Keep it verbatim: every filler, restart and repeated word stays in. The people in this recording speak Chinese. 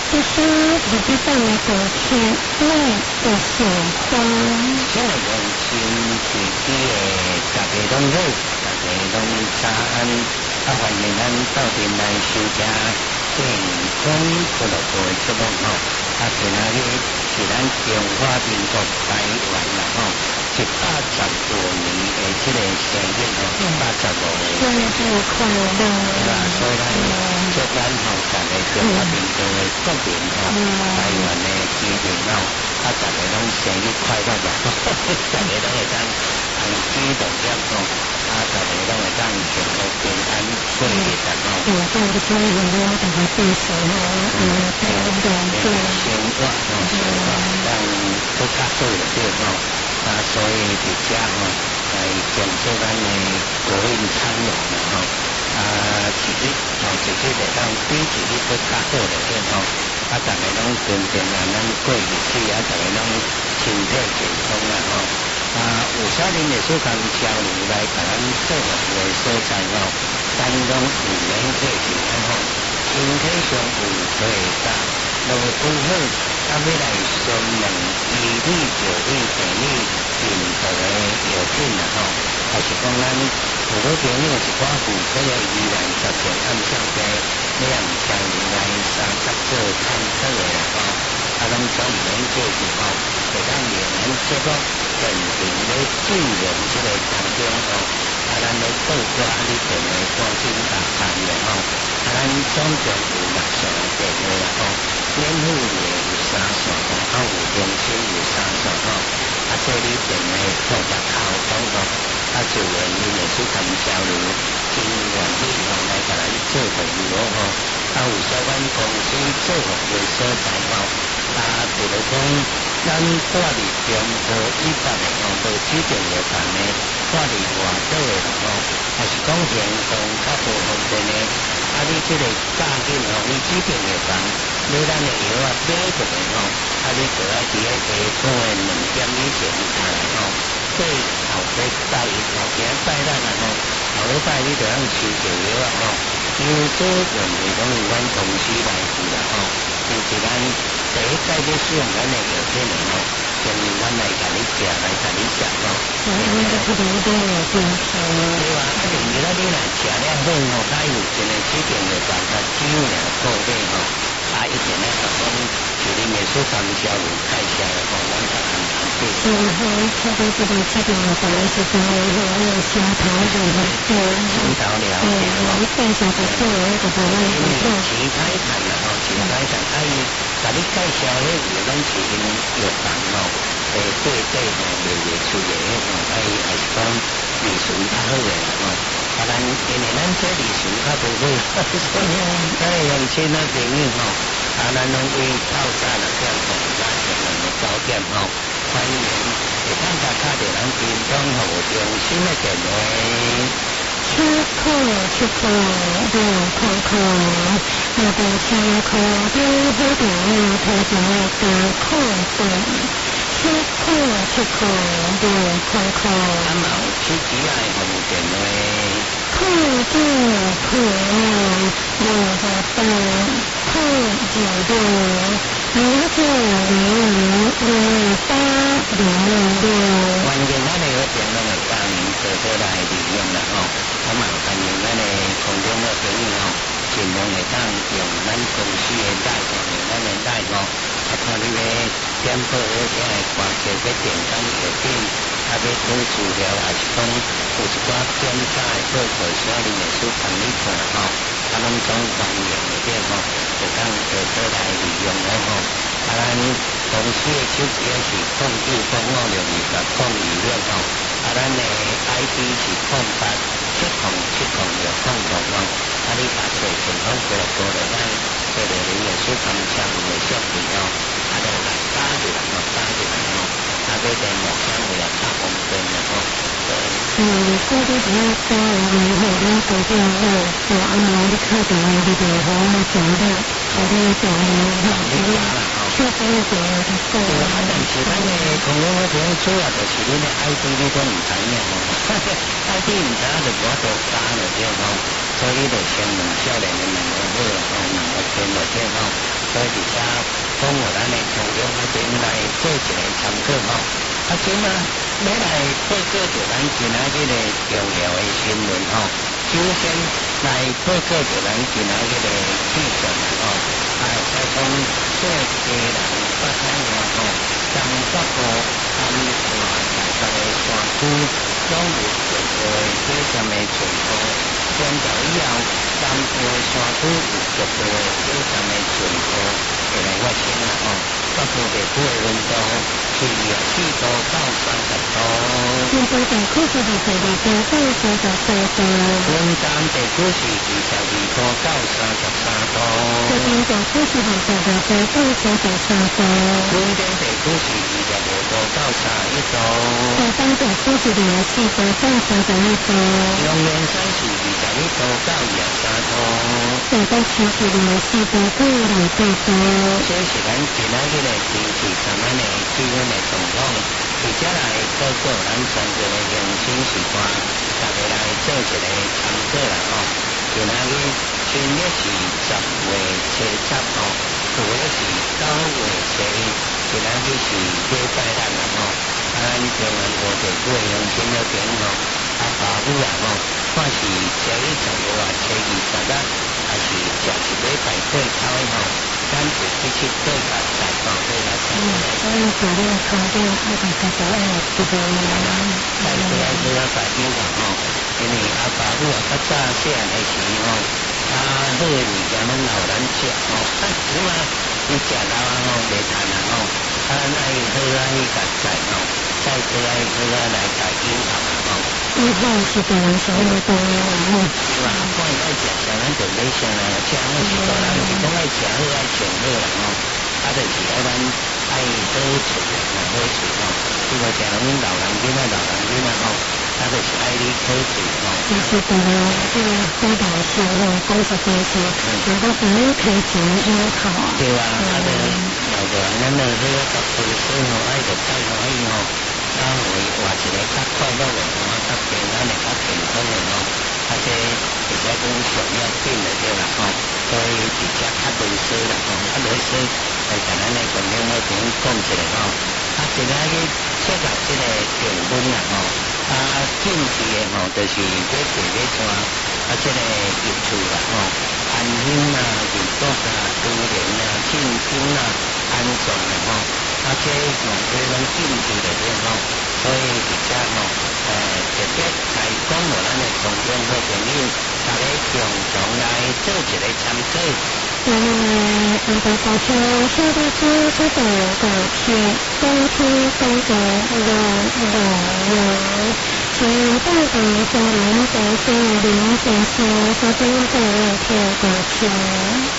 这些日本的国旗内的水花， 这个用心自己的大家拢好，大家拢早安，啊欢迎咱到店来收听健康俱乐部的节目吼，啊在哪里是咱中华民国台湾啦吼，一百十多年的这个生日吼，一百十五年， 生日快乐！ 啊，所以咱祝咱吼大家中华民国的国民吼，台湾的居民吼，啊大家拢生日快乐吧！大家拢会当同居同乐吼，啊大家拢会当幸福平安过日子吼。 有这个生日呢，大家对手吼，呃，对对对， 生活吼，生活让更较好一点吼，啊，所以伫遮吼来建设咱的国运昌隆啦吼，啊，一日吼一日会当比一日更较好一点吼，啊，大家拢平平安安过日子，啊，大家拢身体健康啦吼，啊，有少年艺术工交流来甲咱做服务的所在吼，咱拢有免费提供吼，身体上有退加，路拄好，啊，要来询问医理、药理、病理、任何的药品啦吼，还是讲咱有好朋友一寡妇科的医院十点暗上街，你也唔交流来三十做探测的啦吼，啊，拢总免过去吼，会当用咱节目认定咧救人这个当中吼，啊，咱咧倒挂啊，你电话赶紧打探的吼，啊，咱总共有六项电话啦吼，免费的有三项吼，啊，有中心有三项吼，啊，做你电话负责沟通吼，啊，就愿意艺术同交流，真愿意吼来甲咱做服务吼，啊，有相关公司做服务的所在吼，啊，比如讲咱住伫中部以北的吼，无指定药房的，住伫外岛的吼，还是讲行动较无方便的，啊，你即个早紧吼，你指定药房买咱的药啊买着的吼，啊，你就爱伫咧下晡的两点以前下来吼，过后日拜后日拜咱啦吼，后日拜你就通收着药啊吼，因为做认为讲有阮公司来付啦吼，就是咱第一届咧使用咱的药品的吼，先阮来甲你食来甲你食吼。 我们这不同都有变数。 对啊，啊，另外你若食了好吼，甲有一个指定的办法，只有两个月吼，啊，一定咧甲讲，就你美术工交流介绍的吼，咱甲安排对。 然后差不多这个指定的本来是在那个下头的那个， 先导了解对，我们介绍的对那个本来是因为前台谈啦吼，前台谈，啊伊甲你介绍迄个拢是因药房吼，诶对对吼，卖袂出的迄种，啊伊也是讲利润较好的啦吼，啊咱因为咱这利润较无好，所以咱用亲啊朋友吼，啊咱拢为到早六点钟早上两个九点吼，欢迎会当甲打着咱屏东服务中心的电话。 车库出库六库库，那个车库标好重要，推荐那个库的车库出库六库库。 啊嘛有手机爱服务电话。 库住库六十八，库九六，零九零零八零零六。 欢迎咱的好朋友会当多多来利用啦吼，啊嘛欢迎咱的空中的朋友吼，尽量会当用咱公司的代号，用咱的代号，啊看你咧点报好听的歌曲要订单药品，啊要讨资料，还是讲有一寡检查的报告需要恁的书帮你看吼，啊拢总欢迎的点吼，会当多多来利用的吼，啊咱公司的手机也是控制公五六二八控二六吼，啊咱的 I D 是控八七控七控六控控吼，啊你把做健康俱乐部来咱做着恁的书帮相互的相片吼，啊就来打入来吼，打入来吼，啊要电话相互也较方便啦吼。 嗯，过多只要多我们后边改变后，我按摩的课程里边和我们讲的，好的讲的，确实有点不够。 啊，但是咱的空中好朋友主要就是恁的 I D 你都唔知影吼，I D 唔知就无法度打了对吼，所以就先问少年的两个好吼，两个天了对吼，所以伫遮互咱的同乡那边来做一个参考吼。啊，即嘛要来报告着咱今仔日的重要的新闻吼。首先来报告着咱今仔日的气象吼。啊，会使讲做家人北海岸吼，东北部含大大个山区拢有逐个小闪的情况。转到以后，南部的山区有逐个小闪的情况会来发生啦吼。北部地区的温度是二十四度到三十度， 南部地区是二十二度到三十四度， 云南地区是二十二度到三十三度， 这边地区是二十二度到三十三度， 云顶地区是二十五度到三十一度， 台东地区是二十四度到三十一度， 阳明山是二十一度到二十三度， 台北市是二十四度到二十八度。 这是咱今仔日的天气上面的气温的状况，而且来报告咱全国的恒星时段，大家来做一个参考啦吼。今仔日新历是十月初十吼，旧历是九月初一，今仔日是礼拜六啦吼。啊，咱中原各地区的恒星那边吼，啊爸母啊吼，看是初一十五啊，初二十啊，还是食一礼拜过头的吼。咱就继续做下载吼，做下载。 嗯，所以昨天空中那个大家爱这个， 再过来做下摆冰啦吼，因为阿爸母啊较早细汉的时吼，啊好的物件拢老人食吼，啊即嘛伊食老啊吼袂趁啊吼，啊咱爱好啊去甲载吼，再过来好啊来甲引导啦吼。 以后是大人小孩都有啦吼。 是吧？看伊爱食啥，咱就买啥啦。食好是大人是讲爱食好爱穿好啦吼，啊就是爱咱爱好厝啦，好厝吼。如果食拢老人囡仔老人囡仔吼，啊就是爱你好厝吼。 其实大人这个辅导是吼，讲实在是，如果不用开钱也好啊。 对啊，啊就老大人咱就好甲读书吼，爱就带好伊吼，啊为活一个较快乐的吼，较平安的、较健康的吼。啊，这而且讲上要紧的对啦吼，所以直接较类似啦吼，较类似来甲咱的观众那边讲一下吼。啊，今仔日切入这个重温啦吼，啊，近期的吼，就是要地要怎，啊，这个入厝啦吼，安乡啦、二国啦、都灵啦、庆丰啦、安顺啦吼，啊，这用这拢近期的对吼，所以而且吼。呃，特别来讲互咱的同乡好朋友，大家共同来做一个参考。 我们安排大家小的知识的过去，公司工作人人员，请大家从零到四零先生所经过跳过去。